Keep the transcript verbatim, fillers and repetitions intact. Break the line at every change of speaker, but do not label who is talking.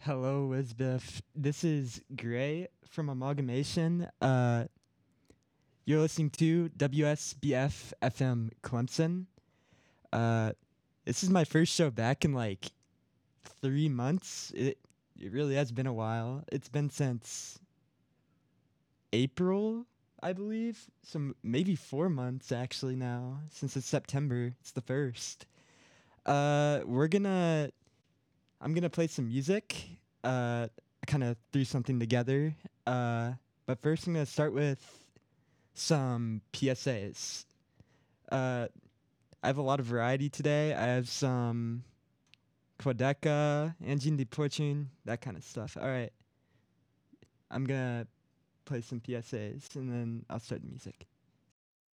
Hello, Elizabeth. This is Gray from Amalgamation. Uh, you're listening to W S B F F M Clemson. Uh, this is my first show back in like three months. It it really has been a while. It's been since April, I believe. Some maybe four months actually now. Since it's September, it's the first. Uh, we're gonna. I'm gonna play some music. Uh, I kind of threw something together. Uh, but first I'm gonna start with some P S As. Uh, I have a lot of variety today. I have some Quadeca, Engine de Portune, that kind of stuff. All right, I'm gonna play some P S As and then I'll start the music.